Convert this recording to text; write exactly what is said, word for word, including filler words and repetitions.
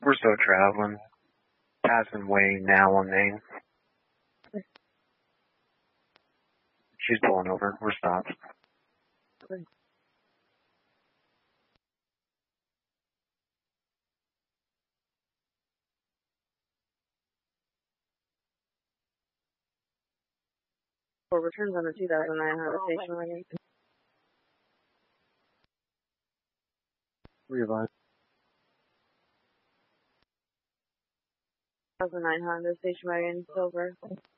We're still traveling. Passing way now on Main. She's pulling over. We're stopped. For returns on the two thousand nine Honda Station Wagon. Realize. two thousand nine Honda Station Wagon, silver.